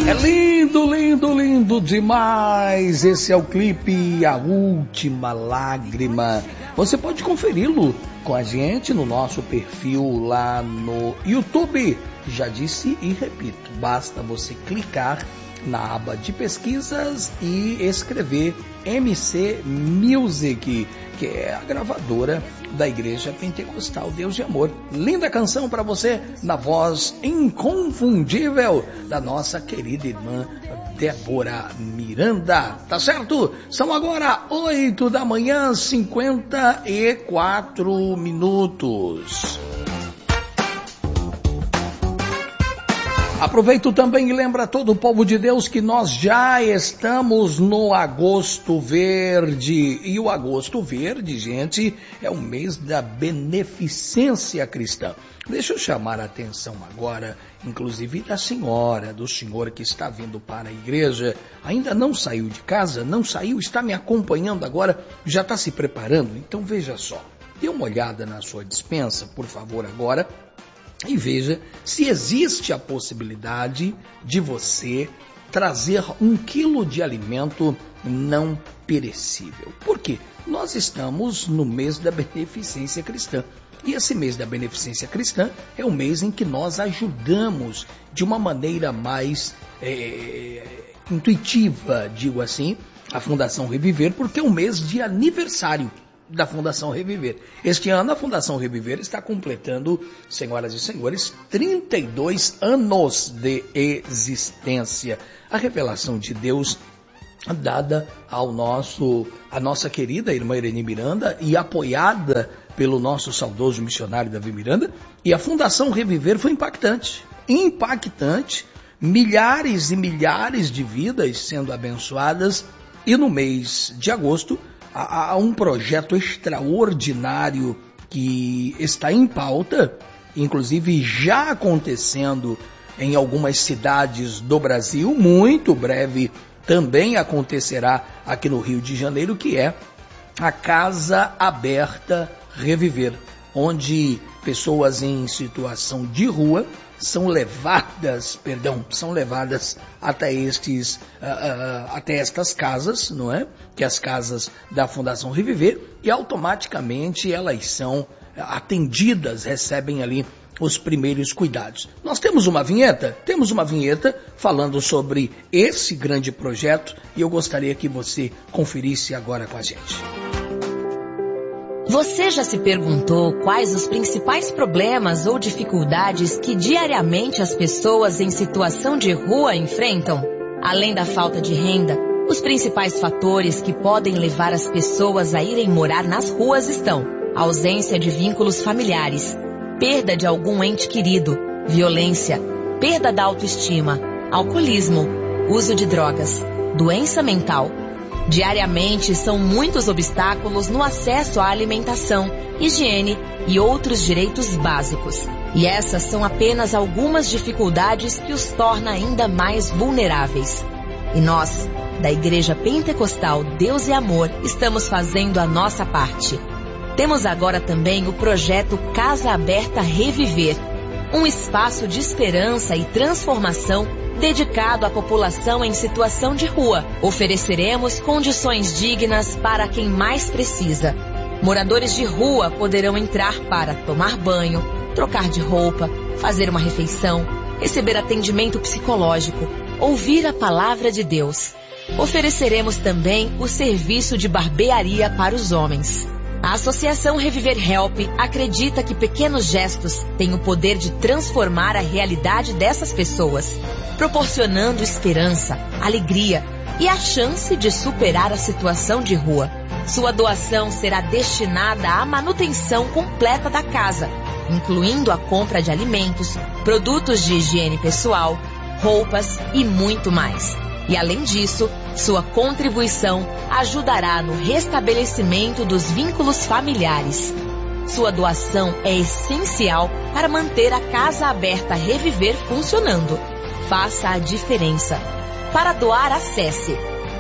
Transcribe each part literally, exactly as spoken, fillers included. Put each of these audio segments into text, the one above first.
É lindo, lindo, lindo demais. Esse é o clipe A Última Lágrima. Você pode conferi-lo com a gente no nosso perfil lá no YouTube. Já disse e repito, basta você clicar na aba de pesquisas e escrever M C Music, que é a gravadora da Igreja Pentecostal Deus de Amor. Linda canção para você, na voz inconfundível da nossa querida irmã Débora Miranda. Tá certo? São agora oito da manhã, cinquenta e quatro minutos. Aproveito também e lembra todo o povo de Deus que nós já estamos no Agosto Verde. E o Agosto Verde, gente, é o mês da beneficência cristã. Deixa eu chamar a atenção agora, inclusive da senhora, do senhor que está vindo para a igreja, ainda não saiu de casa, não saiu, está me acompanhando agora, já está se preparando. Então veja só, dê uma olhada na sua despensa, por favor, agora, e veja se existe a possibilidade de você trazer um quilo de alimento não perecível. Por quê? Nós estamos no mês da beneficência cristã. E esse mês da beneficência cristã é o mês em que nós ajudamos de uma maneira mais é, intuitiva, digo assim, a Fundação Reviver, porque é um mês de aniversário da Fundação Reviver. Este ano a Fundação Reviver está completando, senhoras e senhores, trinta e dois anos de existência. A revelação de Deus dada ao nosso, a nossa querida irmã Irene Miranda e apoiada pelo nosso saudoso missionário Davi Miranda, e a Fundação Reviver foi impactante, impactante, milhares e milhares de vidas sendo abençoadas, e no mês de agosto há um projeto extraordinário que está em pauta, inclusive já acontecendo em algumas cidades do Brasil, muito breve também acontecerá aqui no Rio de Janeiro, que é a Casa Aberta Reviver, onde pessoas em situação de rua são levadas, perdão, são levadas até estes, uh, uh, até estas casas, não é? Que é as casas da Fundação Reviver, e automaticamente elas são atendidas, recebem ali os primeiros cuidados. Nós temos uma vinheta? Temos uma vinheta falando sobre esse grande projeto, e eu gostaria que você conferisse agora com a gente. Você já se perguntou quais os principais problemas ou dificuldades que diariamente as pessoas em situação de rua enfrentam? Além da falta de renda, os principais fatores que podem levar as pessoas a irem morar nas ruas estão: ausência de vínculos familiares, perda de algum ente querido, violência, perda da autoestima, alcoolismo, uso de drogas, doença mental. Diariamente são muitos obstáculos no acesso à alimentação, higiene e outros direitos básicos. E essas são apenas algumas dificuldades que os torna ainda mais vulneráveis. E nós, da Igreja Pentecostal Deus e Amor, estamos fazendo a nossa parte. Temos agora também o projeto Casa Aberta Reviver, um espaço de esperança e transformação dedicado à população em situação de rua. Ofereceremos condições dignas para quem mais precisa. Moradores de rua poderão entrar para tomar banho, trocar de roupa, fazer uma refeição, receber atendimento psicológico, ouvir a palavra de Deus. Ofereceremos também o serviço de barbearia para os homens. A Associação Reviver Help acredita que pequenos gestos têm o poder de transformar a realidade dessas pessoas, proporcionando esperança, alegria e a chance de superar a situação de rua. Sua doação será destinada à manutenção completa da casa, incluindo a compra de alimentos, produtos de higiene pessoal, roupas e muito mais. E além disso, sua contribuição ajudará no restabelecimento dos vínculos familiares. Sua doação é essencial para manter a Casa Aberta Reviver funcionando. Faça a diferença. Para doar, acesse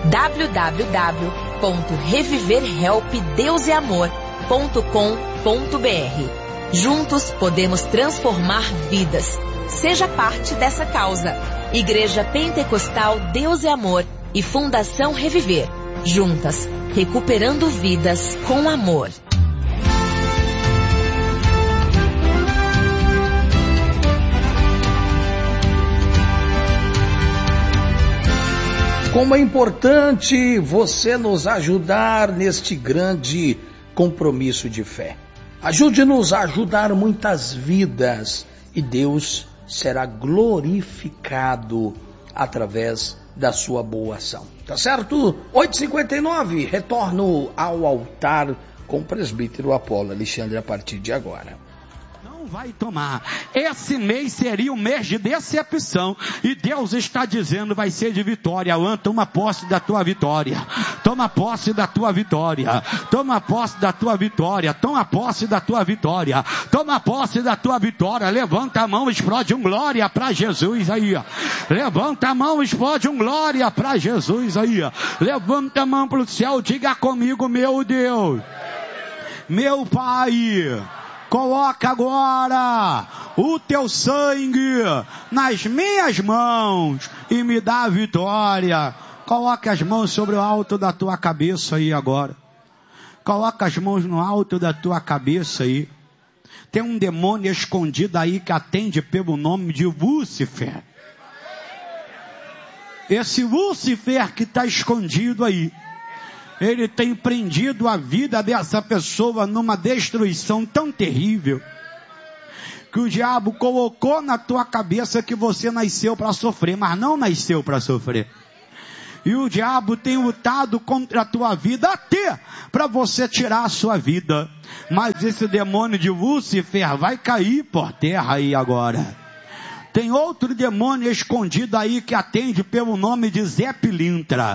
w w w ponto reviver help deus e amor ponto com ponto b r. Juntos podemos transformar vidas. Seja parte dessa causa. Igreja Pentecostal Deus é Amor e Fundação Reviver. Juntas, recuperando vidas com amor. Como é importante você nos ajudar neste grande compromisso de fé. Ajude-nos a ajudar muitas vidas e Deus será glorificado através da sua boa ação. Tá certo? oito e cinquenta e nove, retorno ao altar com o presbítero Apolo Alexandre a partir de agora. Vai tomar. Esse mês seria um mês de decepção e Deus está dizendo vai ser de vitória. Alan, toma posse da tua vitória, toma posse da tua vitória, toma posse da tua vitória, toma posse da tua vitória, toma posse da tua vitória. Levanta a mão, explode um glória para Jesus aí, levanta a mão, explode um glória para Jesus aí, levanta a mão para o céu, diga comigo: meu Deus, meu Pai, coloca agora o teu sangue nas minhas mãos e me dá a vitória. Coloca as mãos sobre o alto da tua cabeça aí agora. Coloca as mãos no alto da tua cabeça aí. Tem um demônio escondido aí que atende pelo nome de Lúcifer. Esse Lúcifer que está escondido aí, ele tem prendido a vida dessa pessoa numa destruição tão terrível, que o diabo colocou na tua cabeça que você nasceu para sofrer, mas não nasceu para sofrer. E o diabo tem lutado contra a tua vida até para você tirar a sua vida. Mas esse demônio de Lúcifer vai cair por terra aí agora. Tem outro demônio escondido aí que atende pelo nome de Zé Pilintra.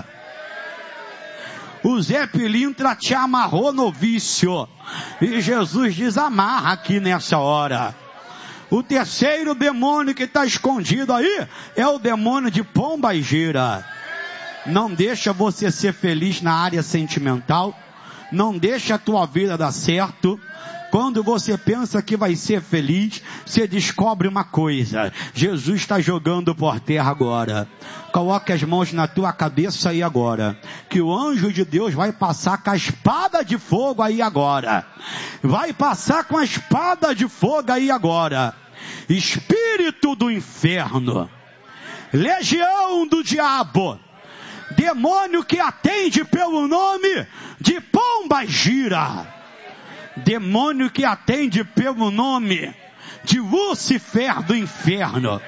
O Zé Pilintra te amarrou no vício. E Jesus desamarra aqui nessa hora. O terceiro demônio que está escondido aí é o demônio de pomba e gira. Não deixa você ser feliz na área sentimental. Não deixa a tua vida dar certo. Quando você pensa que vai ser feliz, você descobre uma coisa: Jesus está jogando por terra agora. Coloque as mãos na tua cabeça aí agora, que o anjo de Deus vai passar com a espada de fogo aí agora. Vai passar com a espada de fogo aí agora. Espírito do inferno, legião do diabo, demônio que atende pelo nome de pomba gira, demônio que atende pelo nome de Lúcifer do inferno,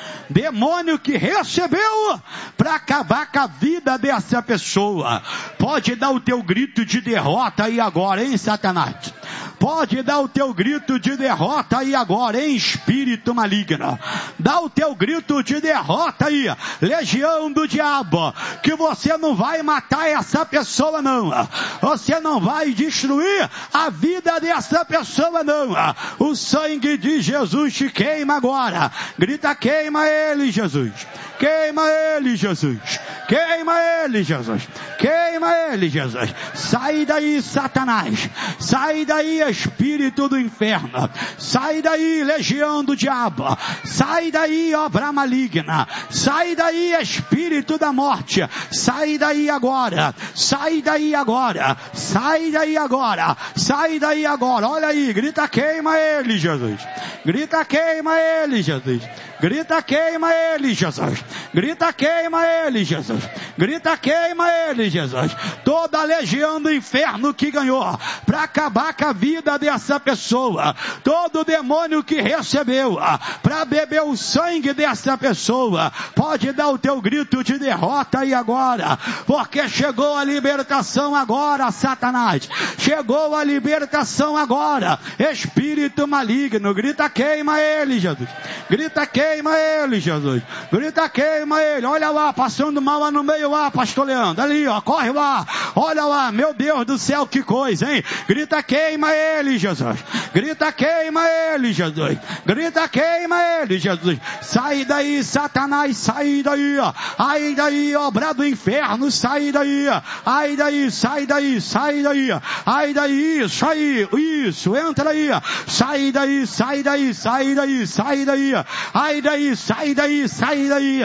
demônio que recebeu para acabar com a vida dessa pessoa. Pode dar o teu grito de derrota aí agora, hein, Satanás? Pode dar o teu grito de derrota aí agora, hein, espírito maligno? Dá o teu grito de derrota aí, legião do diabo, que você não vai matar essa pessoa não. Você não vai destruir a vida dessa pessoa não. O sangue de Jesus te queima agora. Grita: queima ele, Jesus. Queima ele, Jesus. Queima ele, Jesus. Queima ele, Jesus. Sai daí, Satanás. Sai daí, espírito do inferno. Sai daí, legião do diabo. Sai daí, obra maligna. Sai daí, espírito da morte. Sai daí agora. Sai daí agora. Sai daí agora. Sai daí agora. Olha aí, grita: queima ele, Jesus. Grita: queima ele, Jesus. Grita: queima ele, Jesus. Grita: queima ele, Jesus. Grita: queima ele, Jesus. Toda a legião do inferno que ganhou para acabar com a vida dessa pessoa, todo demônio que recebeu para beber o sangue dessa pessoa, pode dar o teu grito de derrota aí agora, porque chegou a libertação agora, Satanás. Chegou a libertação agora, espírito maligno. Grita: queima ele, Jesus. Grita: queima ele, Jesus. Grita: queima ele. Olha lá, passando mal lá no meio lá, pastor Leandro. Ali, ó, corre lá. Olha lá, meu Deus do céu, que coisa, hein? Grita: queima ele, Jesus. Grita: queima ele, Jesus. Grita: queima ele, Jesus. Sai daí, Satanás, sai daí, ó. Ai daí, obra do inferno, sai daí, ó. Ai daí, sai daí, sai daí, ó. Ai daí, isso aí, isso, entra aí, ó. Sai daí, sai daí, sai daí, sai daí, ó. Ai daí, sai daí, sai daí.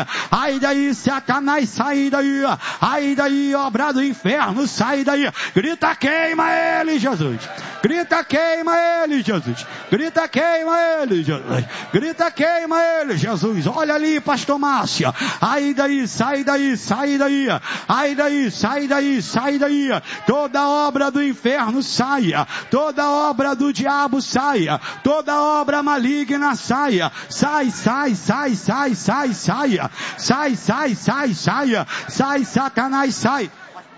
Ai daí, Satanás, sai daí. Ai daí, obra do inferno, sai daí. Grita, queima ele, Jesus. Grita, queima ele, Jesus. Grita, queima ele, Jesus. Grita, queima ele, Jesus. Olha ali, pastor Márcio. Ai daí, sai daí, sai daí. Ai daí, sai daí, sai daí. Toda obra do inferno saia. Toda obra do diabo saia. Toda obra maligna saia. Sai, sai, sai, sai, sai, saia. Sai, sai, sai, saia. Sai, Satanás, sai.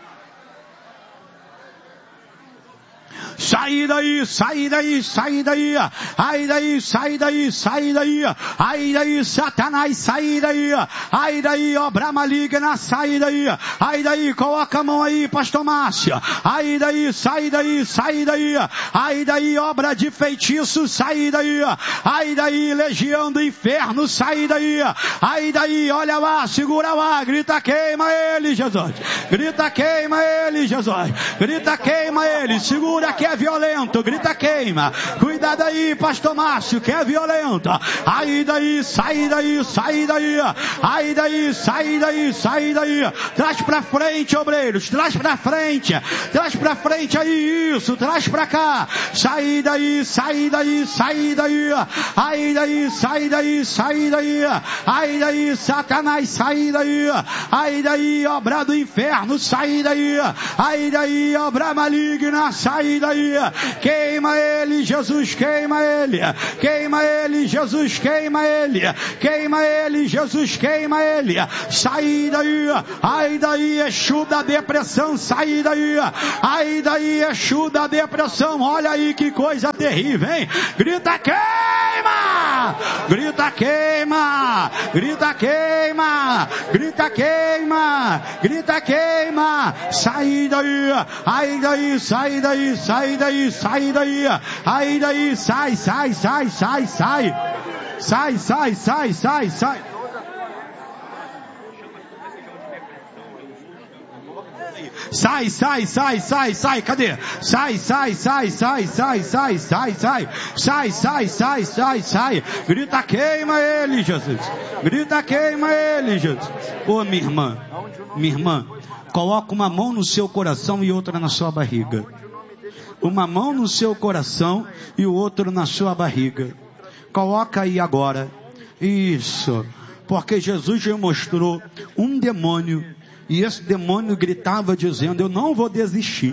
Sai daí, sai daí, sai daí. Ai daí, sai daí, sai daí. Ai daí, Satanás, sai daí. Ai daí, obra maligna, sai daí. Ai daí, coloca a mão aí, pastor Márcio. Ai daí, sai daí, sai daí. Ai daí, obra de feitiço, sai daí. Ai daí, legião do inferno, sai daí. Ai daí, olha lá, segura lá, grita, queima ele, Jesus. Grita, queima ele, Jesus. Grita, queima ele, segura que é violento, grita, queima. Cuidado aí, pastor Márcio, que é violento. Aí daí, sai daí, sai daí. Aí daí, sai daí, sai daí. Traz pra frente, obreiros, traz pra frente. Traz pra frente aí, isso, traz pra cá. Sai daí, sai daí, sai daí. Aí daí, sai daí, sai daí. Aí daí, Satanás, sai daí. Aí daí, obra do inferno, sai daí. Aí daí, obra maligna, sai daí. Queima ele, Jesus, queima ele. Queima ele, Jesus, queima ele. Queima ele, Jesus, queima ele. Sai daí. Ai daí, Exu da depressão, sai daí. Ai daí, Exu da depressão. Olha aí que coisa terrível, hein? Grita, queima! Grita, queima! Grita, queima! Grita, queima! Grita, queima! Sai daí! Ai daí, sai daí, sai daí, sai daí! Ai daí, sai, sai, sai, sai, sai! Sai, sai, sai, sai, sai! Sai, sai, sai, sai, sai, cadê? Sai, sai, sai, sai, sai, sai, sai, sai, sai, sai, sai, sai, sai, grita, queima ele, Jesus, grita, queima ele, Jesus. Ô, minha irmã, minha irmã, coloca uma mão no seu coração e outra na sua barriga. Uma mão no seu coração e o outro na sua barriga. Coloca aí agora. Isso, porque Jesus já mostrou um demônio. E esse demônio gritava dizendo, eu não vou desistir.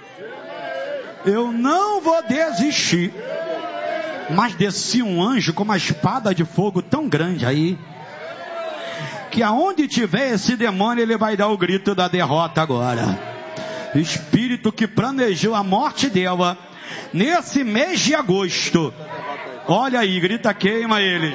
Eu não vou desistir. Mas descia um anjo com uma espada de fogo tão grande aí, que aonde tiver esse demônio, ele vai dar o grito da derrota agora. Espírito que planejou a morte dela, nesse mês de agosto. Olha aí, grita, queima ele.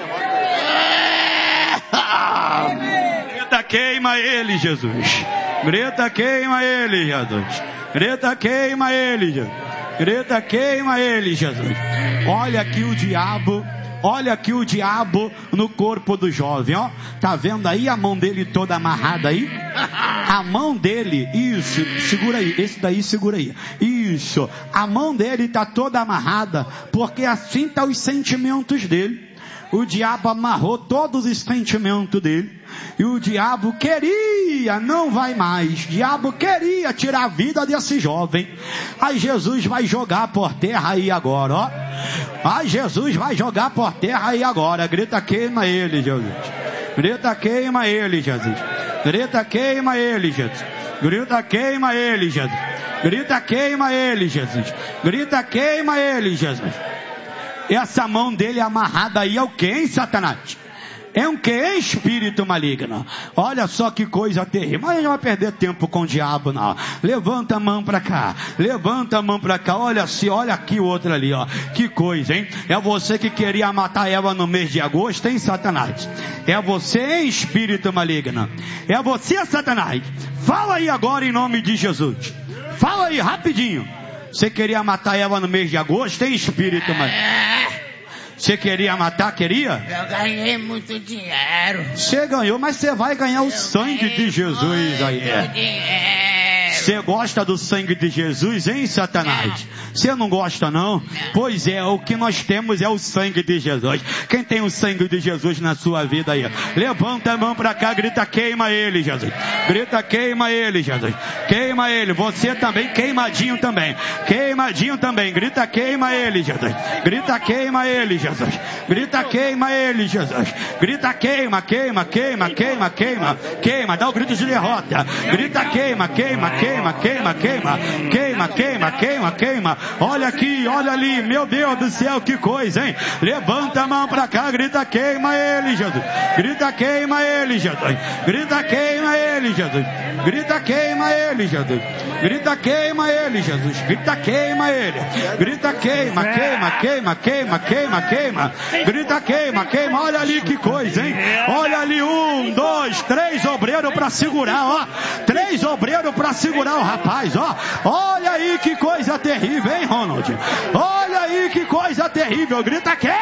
Grita, queima ele, Jesus. Grita, queima ele, Jesus. Grita, queima ele, Jesus. Grita, queima ele, Jesus. Olha aqui o diabo. Olha aqui o diabo no corpo do jovem, ó. Tá vendo aí a mão dele toda amarrada aí? A mão dele, isso, segura aí, esse daí segura aí. Isso, a mão dele tá toda amarrada, porque assim tá os sentimentos dele. O diabo amarrou todos os sentimentos dele. E o diabo queria, não vai mais. O diabo queria tirar a vida desse jovem. Aí Jesus vai jogar por terra aí agora, ó. Aí Jesus vai jogar por terra aí agora. Grita, queima ele, Jesus. Grita, queima ele, Jesus. Grita, queima ele, Jesus. Grita, queima ele, Jesus. Grita, queima ele, Jesus. Grita, queima ele, Jesus. Essa mão dele amarrada aí é o que, hein, Satanás? É um que? É espírito maligno. Olha só que coisa terrível. Mas não vai perder tempo com o diabo, não. Levanta a mão para cá. Levanta a mão para cá. Olha assim, olha aqui o outro ali, ó. Que coisa, hein? É você que queria matar Eva no mês de agosto, hein, Satanás? É você, hein, espírito maligno? É você, Satanás? Fala aí agora em nome de Jesus. Fala aí, rapidinho. Você queria matar Eva no mês de agosto, hein, espírito maligno? Você queria matar, queria? Eu ganhei muito dinheiro. Você ganhou, mas você vai ganhar o eu sangue de Jesus aí. Dinheiro. Você gosta do sangue de Jesus, hein, Satanás? Você não gosta, não? Pois é, o que nós temos é o sangue de Jesus. Quem tem o sangue de Jesus na sua vida aí? Levanta a mão para cá, grita, queima ele, Jesus. Grita, queima ele, Jesus. Queima ele. Você também, queimadinho também. Queimadinho também. Grita, queima ele, Jesus. Grita, queima ele, Jesus. Grita, queima ele, Jesus. Grita, queima, queima, queima, queima, queima, queima. Dá o grito de derrota. Grita, queima, queima, queima, queima, queima, queima, queima, queima, queima. Olha aqui, olha ali. Meu Deus do céu, que coisa, hein? Levanta a mão pra cá, grita, queima ele, Jesus. Grita, queima ele, Jesus. Grita, queima ele, Jesus. Grita, queima ele, Jesus. Grita, queima ele, Jesus. Grita, queima ele. Grita, queima, queima, queima, queima, queima, queima. Grita, queima, queima. Olha ali que coisa, hein? Olha ali, um, dois, três obreiros pra segurar, ó. Três obreiros pra segurar o rapaz, ó. Olha aí que coisa terrível, hein, Ronald? Olha aí que coisa terrível. Grita, queima!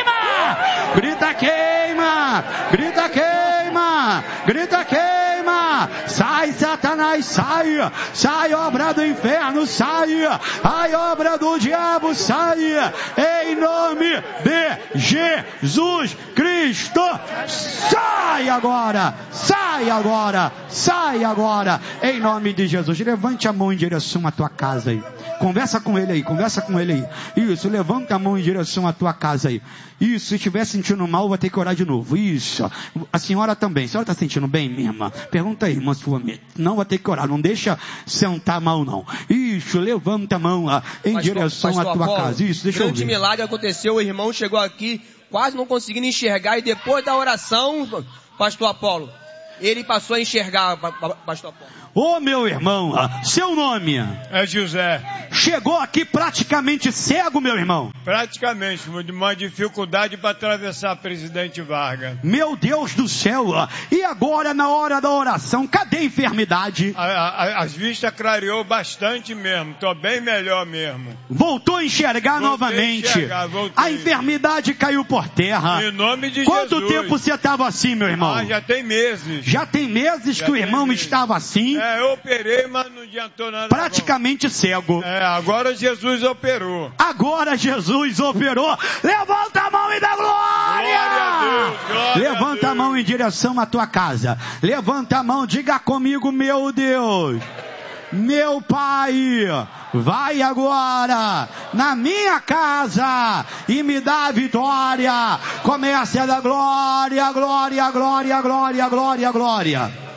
Grita, queima! Grita, queima! Grita, queima! Sai, Satanás, sai! Sai, obra do inferno, sai! Ai, obra do diabo, sai! Em nome de Jesus Cristo! Sai agora! Sai agora! Sai agora! Em nome de Jesus. Levante a mão em direção à tua casa aí. Conversa com ele aí, conversa com ele aí. Isso, levanta a mão em direção à tua casa aí. Isso, se estiver sentindo mal, vai ter que orar de novo. Isso. A senhora também. A senhora está sentindo bem, minha irmã? Pergunta aí, irmã sua. Não vai ter que orar. Não deixa sentar mal, não. Isso, levanta a mão lá em pastor, direção pastor à tua Apolo, casa. Isso, deixa eu ver. Grande milagre aconteceu. O irmão chegou aqui, quase não conseguindo enxergar. E depois da oração, pastor Apolo, ele passou a enxergar, pastor Apolo. Ô oh, meu irmão, seu nome? É José. Chegou aqui praticamente cego, meu irmão? Praticamente, de uma dificuldade para atravessar Presidente Vargas. Meu Deus do céu, e agora na hora da oração, cadê a enfermidade? A, a, as vistas clareou bastante mesmo, tô bem melhor mesmo. Voltou a enxergar voltei novamente. A, enxergar, a enfermidade caiu por terra. Em nome de Quanto Jesus. tempo você estava assim, meu irmão? Ah, já tem meses. Já tem meses já que o irmão meses. estava assim? É, eu operei, mas não adiantou nada. Praticamente agora. cego. É, agora Jesus operou. Agora Jesus operou. Levanta a mão e dá glória! Glória a Deus, glória Levanta a, Deus. a mão em direção à tua casa. Levanta a mão, diga comigo, meu Deus. Meu Pai, vai agora na minha casa e me dá a vitória. Comece a dar glória, glória, glória, glória, glória, glória.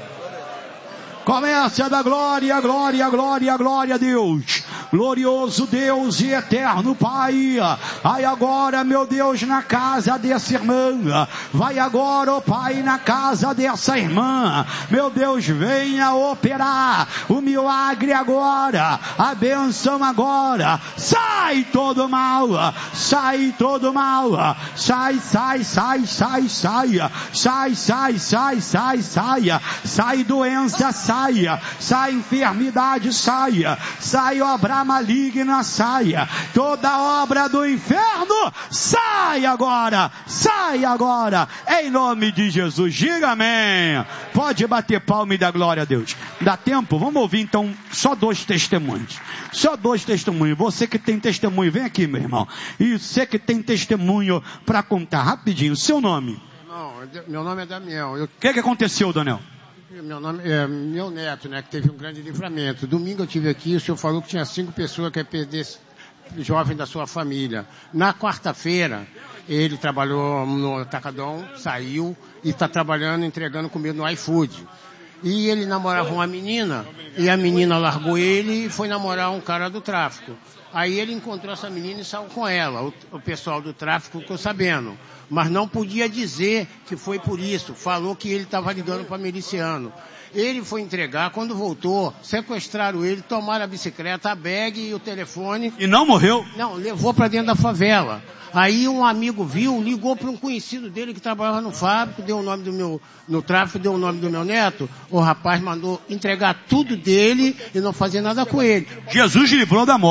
Comece a dar glória, glória, glória, glória a Deus. Glorioso Deus e eterno Pai. Vai agora, meu Deus, na casa dessa irmã. Vai agora, ó oh Pai, na casa dessa irmã. Meu Deus, venha operar o milagre agora. A bênção agora. Sai todo mal. Sai todo mal. Sai, sai, sai, sai, sai. Sai, sai, sai, sai, sai. Sai doença, saia. Sai enfermidade, saia. Sai obra maligna, saia. Toda obra do inferno, sai agora. Sai agora. Em nome de Jesus. Diga amém. Pode bater palma e dar glória a Deus. Dá tempo? Vamos ouvir então só dois testemunhos. Só dois testemunhos. Você que tem testemunho, vem aqui, meu irmão. E você que tem testemunho para contar. Rapidinho. Seu nome? Não, meu nome é Damião. O que que aconteceu, Daniel? Meu nome é meu neto, né, que teve um grande livramento. Domingo eu tive aqui, o senhor falou que tinha cinco pessoas que ia perder jovem da sua família. Na quarta-feira, ele trabalhou no Atacadão, saiu e está trabalhando, entregando comida no iFood. E ele namorava uma menina, e a menina largou ele e foi namorar um cara do tráfico. Aí ele encontrou essa menina e saiu com ela. O, o pessoal do tráfico ficou sabendo. Mas não podia dizer que foi por isso. Falou que ele estava ligando para miliciano. Ele foi entregar, quando voltou, sequestraram ele, tomaram a bicicleta, a bag e o telefone. E não morreu? Não, levou para dentro da favela. Aí um amigo viu, ligou para um conhecido dele que trabalhava no fábrico, deu o nome do meu, no tráfico, deu o nome do meu neto. O rapaz mandou entregar tudo dele e não fazer nada com ele. Jesus livrou da morte.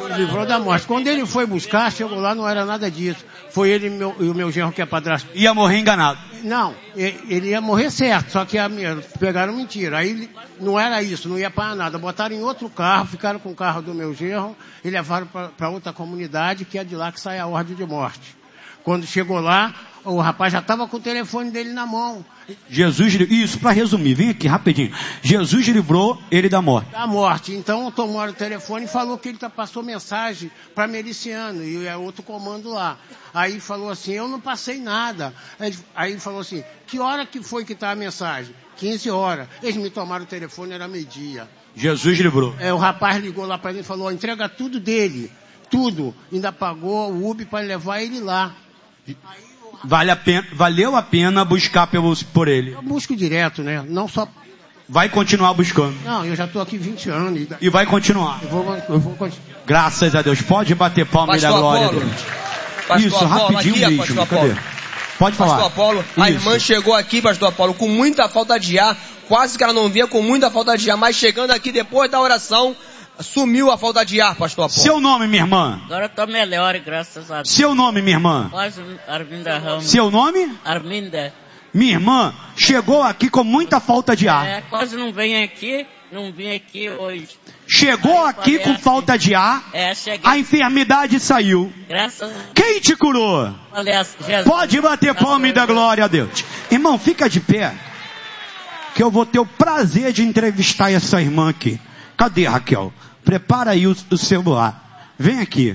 livrou da morte. Quando ele foi buscar, chegou lá, não era nada disso. Foi ele e, meu, e o meu genro, que é padrasto. Ia morrer enganado. Não, ele ia morrer certo, só que a, pegaram mentira. Aí não era isso, não ia para nada. Botaram em outro carro, ficaram com o carro do meu genro e levaram para outra comunidade, que é de lá que sai a ordem de morte. Quando chegou lá, o rapaz já estava com o telefone dele na mão. Jesus, isso, para resumir, vem aqui rapidinho. Jesus livrou ele da morte. Da morte. Então tomaram o telefone e falou que ele passou mensagem para Meliciano, e é outro comando lá. Aí falou assim, eu não passei nada. Aí, aí falou assim, que hora que foi que está a mensagem? quinze horas. Eles me tomaram o telefone, era meio-dia. Jesus livrou. É, o rapaz ligou lá para ele e falou, entrega tudo dele, tudo. Ainda pagou o Uber para levar ele lá. Vale a pena, valeu a pena buscar pelo, por ele. Eu busco direto, né? Não só... Vai continuar buscando. Não, eu já estou aqui vinte anos. E, e vai continuar. Eu vou, eu vou continuar. Graças a Deus. Pode bater palma e dar glória a Deus. Pastor Isso, Apolo, rapidinho aqui, mesmo. Pastor Apolo. Pode falar. Pastor Apolo, a irmã chegou aqui, Pastor Apolo, com muita falta de ar. Quase que ela não vinha, com muita falta de ar. Mas chegando aqui depois da oração, sumiu a falta de ar, Pastor Apolo. Seu nome, minha irmã? Agora eu tô melhor, graças a Deus. Seu nome, minha irmã? Quase Arminda Ramos. Seu nome? Arminda. Minha irmã chegou aqui com muita falta de ar. É, quase não vem aqui, não vim aqui hoje. Chegou Aí, aqui com assim, falta de ar, é, cheguei... a enfermidade saiu. Graças a... Quem te curou? Aliás, Jesus. Pode bater palma e dar glória a Deus. Irmão, fica de pé, que eu vou ter o prazer de entrevistar essa irmã aqui. Cadê, Raquel? Prepara aí o, o celular. Vem aqui.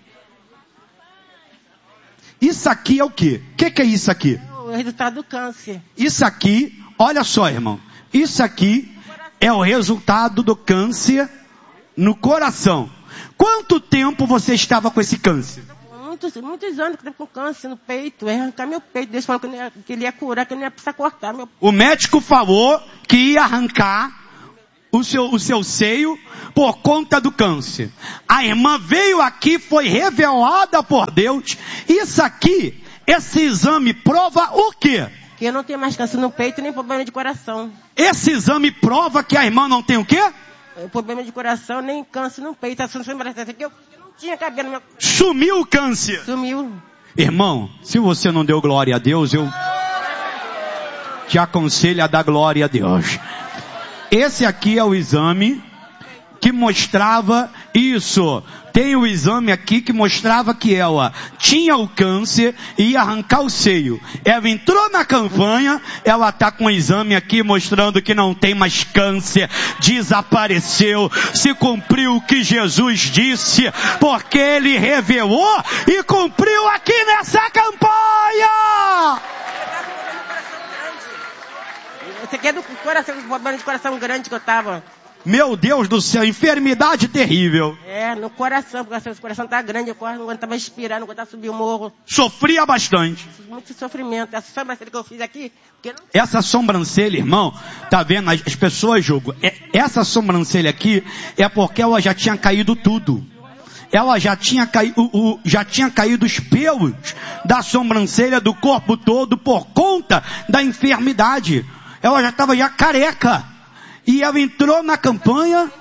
Isso aqui é o quê? O que, que é isso aqui? O resultado do câncer. Isso aqui, olha só, irmão. Isso aqui é o resultado do câncer no coração. Quanto tempo você estava com esse câncer? Muitos, muitos anos que eu estava com câncer no peito. Ia arrancar meu peito. Deus falou que, ia, que ele ia curar, que ele não ia precisar cortar meu peito. O médico falou que ia arrancar o seu, o seu seio por conta do câncer. A irmã veio aqui, foi revelada por Deus. Isso aqui, esse exame prova o quê? Que eu não tenho mais câncer no peito nem problema de coração. Esse exame prova que a irmã não tem o quê? Problema de coração nem câncer no peito. Aqui eu não tinha cabelo no meu... Sumiu o câncer. Sumiu. Irmão, se você não deu glória a Deus, eu te aconselho a dar glória a Deus. Esse aqui é o exame que mostrava isso. Tem o exame aqui que mostrava que ela tinha o câncer e ia arrancar o seio. Ela entrou na campanha, ela está com o exame aqui mostrando que não tem mais câncer, desapareceu, se cumpriu o que Jesus disse, porque Ele revelou e cumpriu aqui nessa campanha. Você quer do coração, do problema de coração grande que eu tava. Meu Deus do céu, enfermidade terrível. É, no coração, porque o coração tá grande, eu não aguentava respirar, não aguentava subir o morro. Sofria bastante. Muito sofrimento. Essa sobrancelha que eu fiz aqui... Não... Essa sobrancelha, irmão, tá vendo? As, as pessoas julgam. Essa sobrancelha aqui é porque ela já tinha caído tudo. Ela já tinha caído, o, o, já tinha caído os pelos da sobrancelha do corpo todo por conta da enfermidade. Ela já estava já careca. E ela entrou na campanha.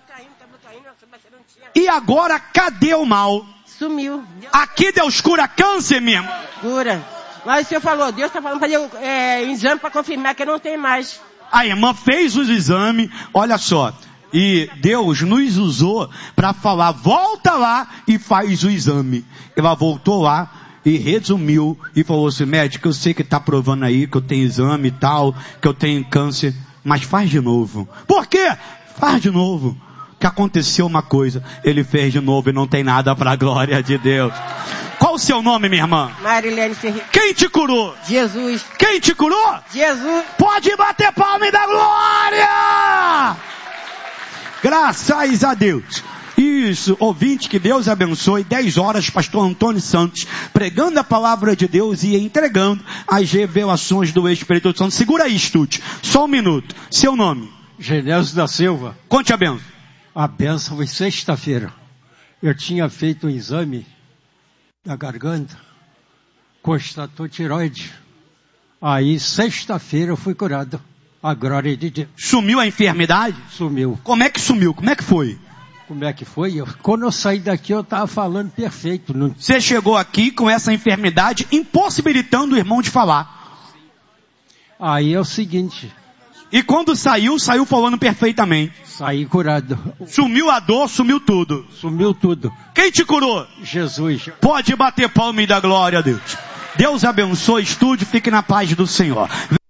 E agora, cadê o mal? Sumiu. Aqui Deus cura câncer mesmo. Cura. Mas o senhor falou, Deus está falando fazer é, exame para confirmar que não tem mais. A irmã fez os exames, olha só. E Deus nos usou para falar, volta lá e faz o exame. Ela voltou lá e resumiu e falou assim, médico, eu sei que está provando aí que eu tenho exame e tal, que eu tenho câncer, mas faz de novo. Por quê? Faz de novo. Que aconteceu uma coisa, ele fez de novo e não tem nada para a glória de Deus. Qual o seu nome, minha irmã? Marilene Ferreira. Quem te curou? Jesus. Quem te curou? Jesus. Pode bater palma e dar glória! Graças a Deus. Isso, ouvinte, que Deus abençoe. dez horas, pastor Antônio Santos, pregando a palavra de Deus e entregando as revelações do Espírito Santo. Segura aí, estúdio. Só um minuto. Seu nome? Genésio da Silva. Conte a benção. A benção foi sexta-feira. Eu tinha feito um exame da garganta, constatou tiroide. Aí, sexta-feira, eu fui curado. A glória de Deus. Sumiu a enfermidade? Sumiu. Como é que sumiu? Como é que foi? Como é que foi? Eu, quando eu saí daqui, eu estava falando perfeito. Não... Você chegou aqui com essa enfermidade impossibilitando o irmão de falar. Aí é o seguinte... E quando saiu, saiu falando perfeitamente. Saí curado. Sumiu a dor, sumiu tudo. Sumiu tudo. Quem te curou? Jesus. Pode bater palma e dar glória a Deus. Deus abençoe, estude, fique na paz do Senhor.